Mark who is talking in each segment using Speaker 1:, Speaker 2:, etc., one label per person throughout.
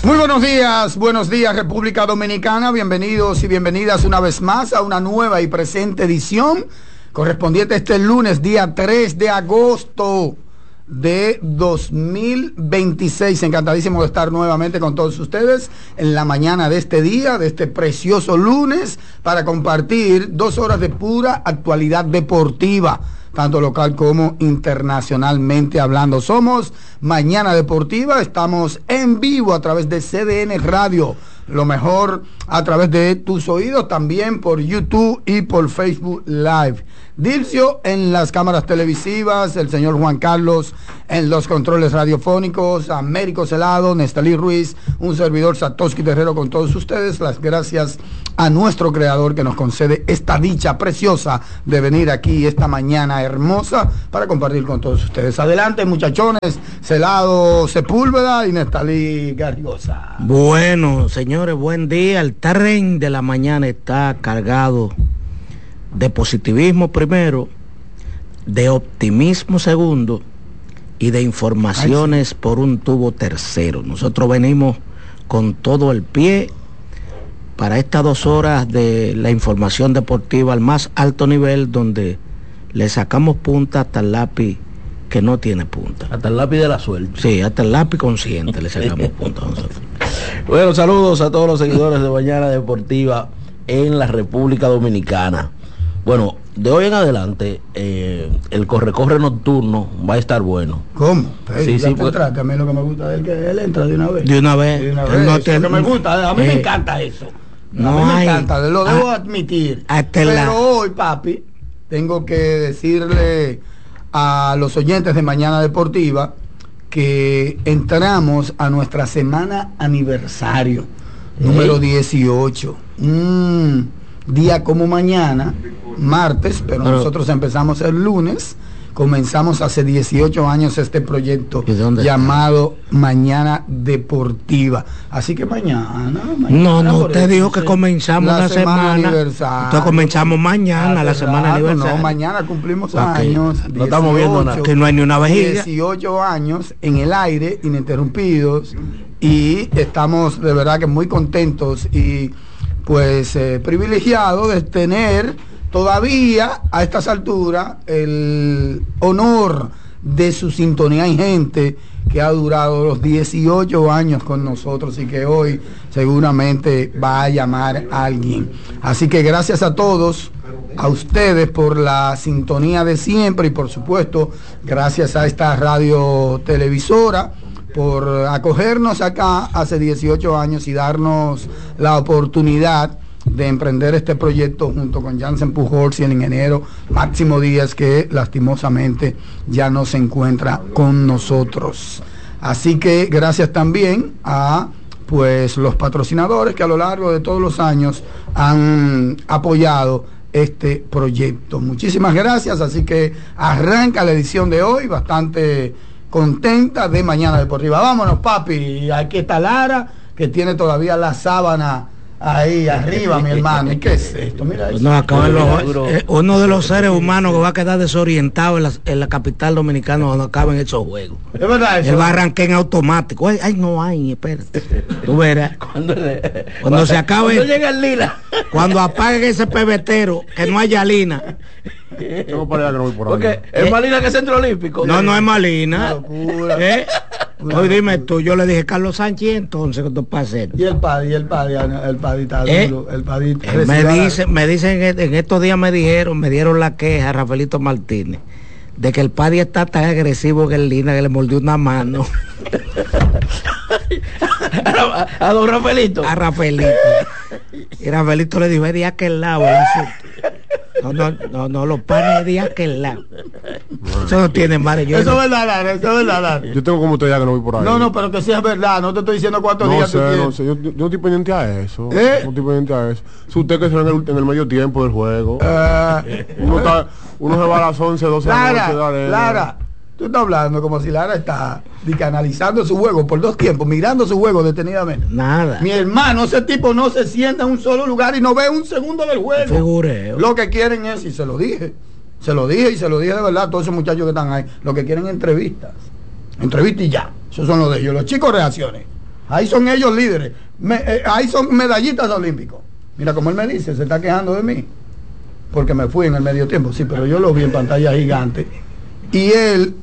Speaker 1: Muy buenos días República Dominicana, bienvenidos y bienvenidas una vez más a una nueva y presente edición correspondiente este lunes, día 3 de agosto de 2026. Encantadísimo de estar nuevamente con todos ustedes en la mañana de este día, de este precioso lunes, para compartir 2 horas de pura actualidad deportiva, tanto local como internacionalmente hablando. Somos Mañana Deportiva, estamos en vivo a través de CDN Radio, lo mejor a través de tus oídos, también por YouTube y por Facebook Live. Dilcio en las cámaras televisivas, el señor Juan Carlos en los controles radiofónicos, Américo Celado, Nestalí Ruiz, un servidor Satoshi Terrero con todos ustedes. Las gracias a nuestro creador que nos concede esta dicha preciosa de venir aquí esta mañana hermosa para compartir con todos ustedes. Adelante, muchachones, Celado Sepúlveda y Nestalí Garriosa.
Speaker 2: Bueno, señores, buen día. El tren de la mañana está cargado de positivismo primero, de optimismo segundo y de informaciones por un tubo tercero. Nosotros venimos con todo el pie para estas 2 horas de la información deportiva al más alto nivel, donde le sacamos punta hasta el lápiz que no tiene punta.
Speaker 3: Hasta el lápiz de la suerte.
Speaker 2: Sí, hasta el lápiz consciente le sacamos punta a nosotros.
Speaker 3: Bueno, saludos a todos los seguidores de Mañana Deportiva en la República Dominicana. Bueno, de hoy en adelante, el corre-corre nocturno va a estar bueno.
Speaker 1: ¿Cómo?
Speaker 3: Sí, sí,
Speaker 1: pues, a mí lo que me gusta es que él entra de una vez.
Speaker 2: De una vez.
Speaker 1: No te, lo que me gusta, a mí me encanta eso.
Speaker 2: No,
Speaker 1: a mí me encanta, lo debo admitir. Pero hoy, papi, tengo que decirle a los oyentes de Mañana Deportiva que entramos a nuestra semana aniversario, número 18. Día como mañana, martes, pero nosotros empezamos el lunes. Comenzamos hace 18 años este proyecto llamado Mañana Deportiva. Así que mañana
Speaker 2: no, usted dijo que comenzamos la semana aniversario. Entonces comenzamos mañana la semana aniversario.
Speaker 1: No, mañana cumplimos años. 18,
Speaker 3: no estamos viendo nada.
Speaker 2: Que no hay ni una vejiga.
Speaker 1: 18 años en el aire, ininterrumpidos. Y estamos de verdad que muy contentos y pues privilegiados de tener todavía a estas alturas el honor de su sintonía ingente que ha durado los 18 años con nosotros y que hoy seguramente va a llamar a alguien. Así que gracias a todos, a ustedes por la sintonía de siempre y por supuesto gracias a esta radio televisora por acogernos acá hace 18 años y darnos la oportunidad de emprender este proyecto junto con Jansen Pujols y el ingeniero Máximo Díaz, que lastimosamente ya no se encuentra con nosotros. Así que gracias también a pues los patrocinadores que a lo largo de todos los años han apoyado este proyecto. Muchísimas gracias, así que arranca la edición de hoy, bastante contenta de Mañana Deportiva. Vámonos, papi, aquí está Lara, que tiene todavía la sábana ahí arriba, mi hermano. ¿Y qué es esto? Mira eso.
Speaker 2: No, uno de los seres humanos que va a quedar desorientado en la capital dominicana cuando acaben esos juegos.
Speaker 1: Es verdad eso.
Speaker 2: Él va a arrancar en automático. Ay, no hay, espérate. Tú verás. Cuando se acabe.
Speaker 3: Cuando llega el Lila.
Speaker 2: Cuando apaguen ese pebetero, que no haya lina.
Speaker 3: Tengo para allá que no voy por ahí. Porque es más lina que el Centro Olímpico.
Speaker 2: No es más lina. Hoy dime tú, yo le dije Carlos Sánchez, entonces ¿qué pasa?
Speaker 1: Y el Paddy está duro, el Paddy
Speaker 2: me dicen en estos días me dieron la queja a Rafaelito Martínez de que el Paddy está tan agresivo que el Lina que le mordió una mano.
Speaker 3: ¿A don Rafaelito?
Speaker 2: A Rafaelito. Y Rafaelito le dijo, es de aquel lado el asunto. No, los panes de aquel lado. Eso no tiene madre.
Speaker 1: Eso es verdad, eso es verdad.
Speaker 4: Yo tengo como usted ya que no voy por ahí.
Speaker 1: No, pero que sí es verdad. No te estoy diciendo cuántos días tú tienes.
Speaker 4: No sé, yo no estoy pendiente a eso. No estoy pendiente a eso. Si usted que se ve en el medio tiempo del juego. Uno se va a las 11, 12 de la noche.
Speaker 1: Lara, tú estás hablando como si Lara está analizando su juego por 2 tiempos, mirando su juego detenidamente.
Speaker 2: Nada.
Speaker 1: Mi hermano, ese tipo no se sienta en un solo lugar y no ve un segundo del juego.
Speaker 2: Figureo.
Speaker 1: Lo que quieren es, y se lo dije de verdad a todos esos muchachos que están ahí, lo que quieren es entrevistas y ya. Esos son los de ellos. Los chicos reacciones. Ahí son ellos líderes. Ahí son medallistas olímpicos. Mira como él me dice, se está quejando de mí. Porque me fui en el medio tiempo. Sí, pero yo lo vi en pantalla gigante. Y él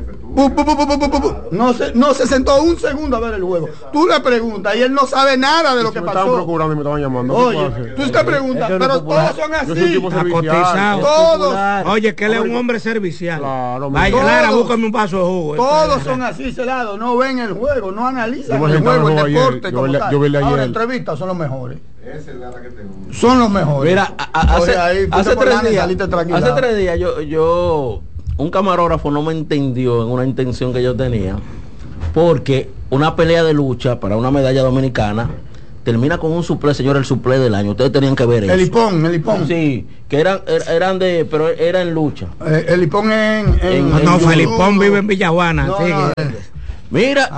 Speaker 1: no se sentó un segundo a ver el juego. Tú le preguntas y él no sabe nada de lo que pasó.
Speaker 4: Me estaban procurando y me estaban llamando.
Speaker 1: Oye, tú te preguntas, pero todos son así.
Speaker 2: Todos. Oye, que él es un hombre servicial.
Speaker 4: Claro,
Speaker 2: vaya, Lara, búscame un vaso de jugo.
Speaker 1: Todos son así, Celado. No ven el juego, no analizan el juego, el deporte como tal. Ahora, entrevistas son los mejores. Son los mejores.
Speaker 3: Mira, hace 3 días yo un camarógrafo no me entendió en una intención que yo tenía, porque una pelea de lucha para una medalla dominicana termina con un suple, señor, el suple del año. Ustedes tenían que ver eso.
Speaker 1: El Hipón.
Speaker 3: Sí, que eran de, pero era en lucha.
Speaker 1: El Hipón
Speaker 2: no, Felipón vive en Villajuana.
Speaker 1: No,
Speaker 2: sí,
Speaker 1: no,
Speaker 3: mira,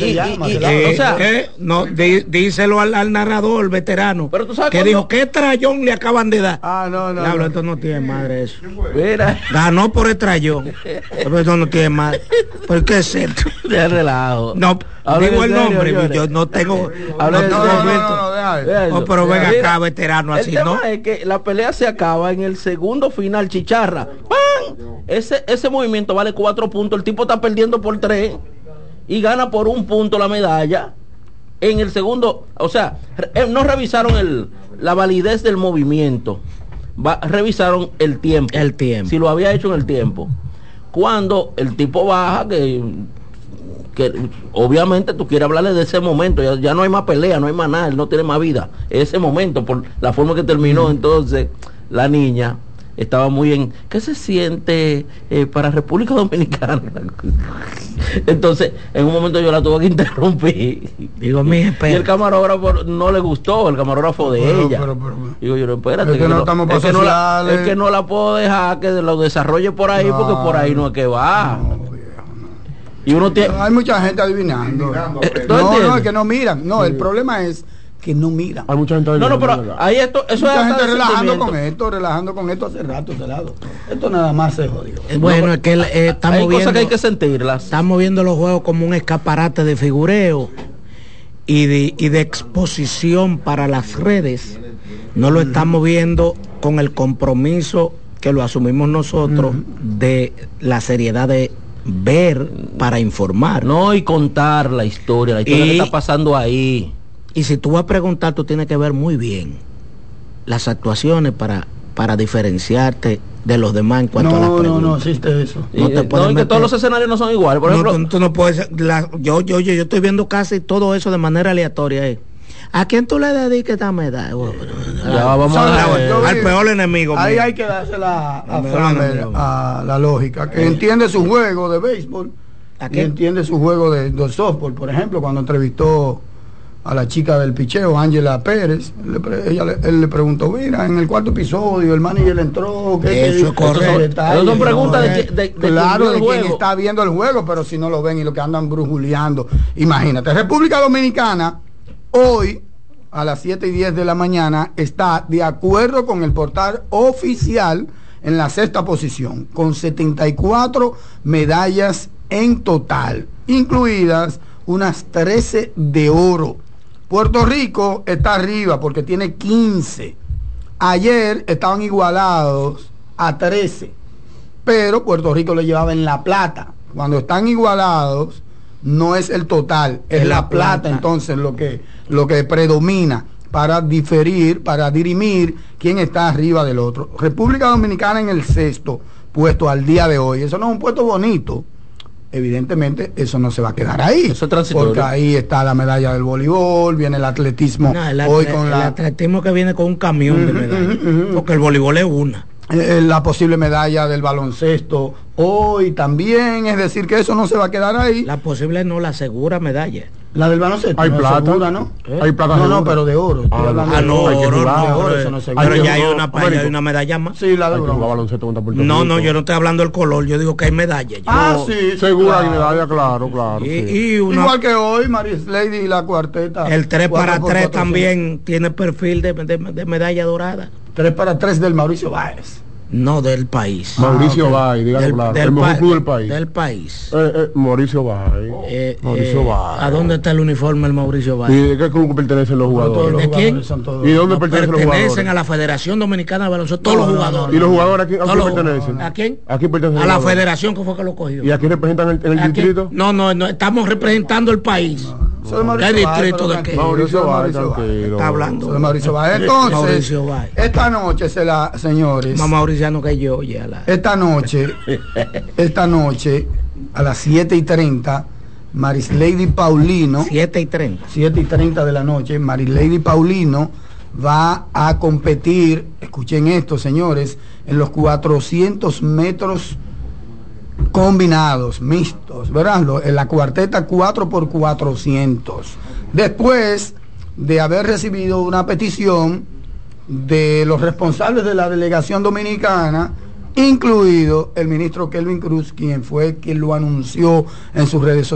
Speaker 2: díselo al narrador veterano,
Speaker 3: pero tú sabes
Speaker 2: que dijo, ¿qué trayón le acaban de dar?
Speaker 1: No.
Speaker 2: Esto no tiene madre eso.
Speaker 3: Mira.
Speaker 2: Ganó por el trayón. Pero esto no tiene madre. ¿Por qué es esto?
Speaker 3: De relajo.
Speaker 2: No, digo el nombre, yo no tengo. Pero venga acá, veterano, así, ¿no?
Speaker 3: El tema es que la pelea se acaba en el segundo final, chicharra. ¡Pam! Ese movimiento vale 4 puntos. El tipo está perdiendo por 3. Y gana por 1 punto la medalla en el segundo. O sea, no revisaron la validez del movimiento, revisaron el tiempo, si lo había hecho en el tiempo. Cuando el tipo baja, que obviamente tú quieres hablarle de ese momento, ya no hay más pelea, no hay más nada, él no tiene más vida, ese momento, por la forma que terminó. Entonces la niña estaba muy en ¿qué se siente para República Dominicana? Entonces en un momento yo la tuve que interrumpir.
Speaker 2: Digo,
Speaker 3: y el camarógrafo no le gustó, el camarógrafo de ella. Digo yo, no, espérate, es que no la puedo dejar que lo desarrolle por ahí, porque por ahí no es que va. Y uno tiene,
Speaker 1: hay mucha gente adivinando. No, es que no miran. No, el problema es que no miran.
Speaker 4: Hay mucha gente
Speaker 3: pero ahí eso
Speaker 1: mucha gente relajando con esto hace rato, lado. Esto nada más se jodió.
Speaker 2: Bueno, es que estamos
Speaker 3: hay
Speaker 2: viendo
Speaker 3: cosas que hay que sentirlas.
Speaker 2: Estamos viendo los juegos como un escaparate de figureo y de exposición para las redes. No lo estamos viendo con el compromiso que lo asumimos nosotros de la seriedad de ver para informar.
Speaker 3: No, y contar la historia que está pasando ahí.
Speaker 2: Y si tú vas a preguntar, tú tienes que ver muy bien las actuaciones para diferenciarte de los demás en cuanto a las preguntas.
Speaker 1: No existe eso.
Speaker 3: No te puedes meter. Que todos los escenarios no son iguales. Por ejemplo,
Speaker 2: tú no puedes. Yo estoy viendo casi todo eso de manera aleatoria. ¿A quién tú le dediques esta medalla?
Speaker 3: Ya vamos
Speaker 2: al peor enemigo.
Speaker 1: Ahí hay que dársela a Framber, a la lógica, que entiende su juego de béisbol y entiende su juego de softball. Por ejemplo, cuando entrevistó a la chica del picheo, Ángela Pérez, él le preguntó, mira, en el 4º episodio el manager entró,
Speaker 2: eso es correcto.
Speaker 3: Esas son preguntas
Speaker 1: claro, de quien está viendo el juego, pero si no lo ven y lo que andan brujuleando. Imagínate, República Dominicana hoy a las 7:10 de la mañana está de acuerdo con el portal oficial en la 6ª posición, con 74 medallas en total, incluidas unas 13 de oro. Puerto Rico está arriba porque tiene 15. Ayer estaban igualados a 13, pero Puerto Rico lo llevaba en la plata. Cuando están igualados no es el total, es la plata. Entonces lo que predomina para dirimir quién está arriba del otro. República Dominicana en el 6º puesto al día de hoy. Eso no es un puesto bonito. Evidentemente eso no se va a quedar ahí,
Speaker 3: eso es transitorio,
Speaker 1: porque ahí está la medalla del voleibol, viene el atletismo,
Speaker 2: el atletismo que viene con un camión de medallas, porque el voleibol es una.
Speaker 1: La posible medalla del baloncesto hoy también, es decir que eso no se va a quedar ahí.
Speaker 2: La posible no, la segura medalla.
Speaker 1: La del baloncesto
Speaker 4: hay plata,
Speaker 1: segura, ¿no?
Speaker 4: Hay plata,
Speaker 1: no, pero de oro.
Speaker 2: Pero ya hay una medalla más.
Speaker 1: Sí, la de oro.
Speaker 2: No, yo no estoy hablando del color, yo digo que hay medalla.
Speaker 1: Sí,
Speaker 4: segura hay medalla, claro.
Speaker 1: Igual que hoy, Maris Lady y la cuarteta.
Speaker 2: El 3x3 también tiene perfil de medalla dorada.
Speaker 1: 3x3 del Mauricio Báez.
Speaker 2: No, del país.
Speaker 4: Mauricio Bay, dígalo claro. El mejor club del país.
Speaker 2: Del país.
Speaker 4: Mauricio Bay. Mauricio Bay.
Speaker 2: ¿A dónde está el uniforme del Mauricio Bay?
Speaker 4: ¿Y de qué club pertenecen los jugadores?
Speaker 2: ¿De quién?
Speaker 4: ¿Y dónde pertenecen los jugadores?
Speaker 2: Pertenecen a la Federación Dominicana de Baloncesto, todos los jugadores.
Speaker 4: ¿Y los jugadores a quién pertenecen?
Speaker 2: ¿A quién?
Speaker 4: ¿A quién pertenecen?
Speaker 2: A la federación que fue que lo cogió.
Speaker 4: ¿Y a quién representan en el distrito?
Speaker 2: No, estamos representando el país. ¿Qué distrito de qué?
Speaker 4: Mauricio Bay, tranquilo.
Speaker 2: Está hablando.
Speaker 1: De Mauricio Bay. Entonces,
Speaker 2: Mauricio Bay.
Speaker 1: Esta noche, señores.
Speaker 2: Más mauriciano que yo, ya.
Speaker 1: Esta noche, a las 7:30, Marislady Paulino. 7:30 de la noche, Marislady Paulino va a competir, escuchen esto, señores, en los 400 metros combinados, mixtos, ¿verdad? En la cuarteta 4x400. Después de haber recibido una petición de los responsables de la delegación dominicana, incluido el ministro Kelvin Cruz, quien fue quien lo anunció en sus redes sociales.